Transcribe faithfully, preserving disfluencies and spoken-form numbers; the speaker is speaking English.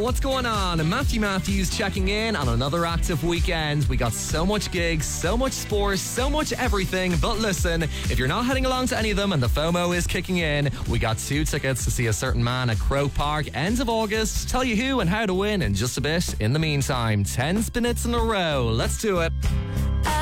what's going on? Matthew Matthews checking in on another active weekend. We got so much gigs, so much sports, so much everything. But listen, if you're not heading along to any of them and the FOMO is kicking in, we got two tickets to see a certain man at Croke Park end of August. Tell you who and how to win in just a bit. In the meantime, ten spinets in a row. Let's do it.